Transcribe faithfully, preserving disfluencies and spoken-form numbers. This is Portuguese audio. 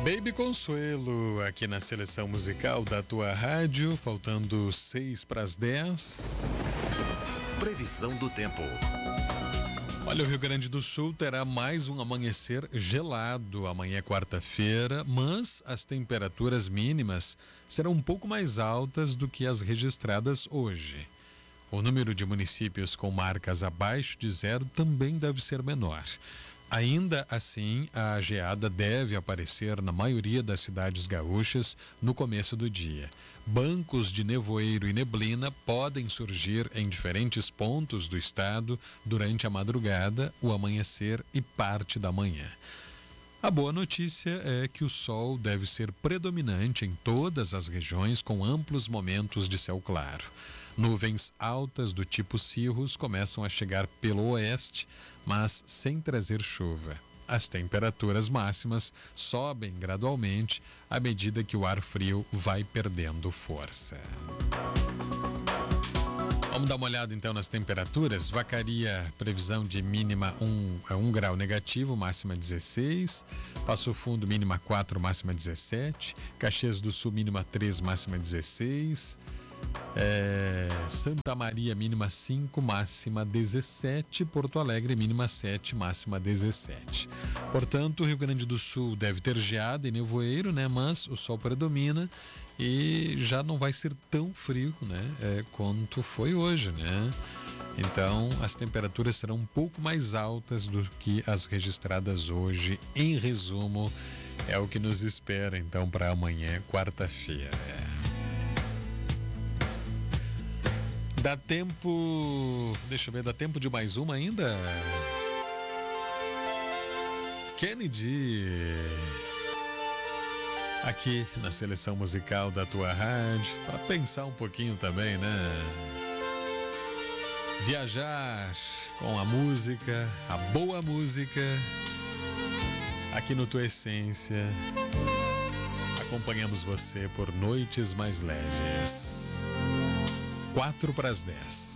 Baby Consuelo, aqui na seleção musical da tua rádio, faltando seis para as dez. Previsão do tempo. Olha, o Rio Grande do Sul terá mais um amanhecer gelado amanhã, quarta-feira, mas as temperaturas mínimas serão um pouco mais altas do que as registradas hoje. O número de municípios com marcas abaixo de zero também deve ser menor. Ainda assim, a geada deve aparecer na maioria das cidades gaúchas no começo do dia. Bancos de nevoeiro e neblina podem surgir em diferentes pontos do estado durante a madrugada, o amanhecer e parte da manhã. A boa notícia é que o sol deve ser predominante em todas as regiões, com amplos momentos de céu claro. Nuvens altas do tipo cirrus começam a chegar pelo oeste, mas sem trazer chuva. As temperaturas máximas sobem gradualmente à medida que o ar frio vai perdendo força. Vamos dar uma olhada então nas temperaturas. Vacaria, previsão de mínima um, um grau negativo, máxima dezesseis. Passo Fundo, mínima quatro, máxima dezessete. Caxias do Sul, mínima três, máxima dezesseis. É, Santa Maria, mínima cinco, máxima dezessete. Porto Alegre, mínima sete, máxima dezessete. Portanto, o Rio Grande do Sul deve ter geada e nevoeiro, né? Mas o sol predomina e já não vai ser tão frio, né? É, quanto foi hoje, né? Então, as temperaturas serão um pouco mais altas do que as registradas hoje. Em resumo, é o que nos espera então para amanhã, quarta-feira. Dá tempo... Deixa eu ver, dá tempo de mais uma ainda? Kennedy. Aqui na seleção musical da tua rádio, para pensar um pouquinho também, né? Viajar com a música, a boa música, aqui no Tua Essência. Acompanhamos você por noites mais leves. Quatro para as dez.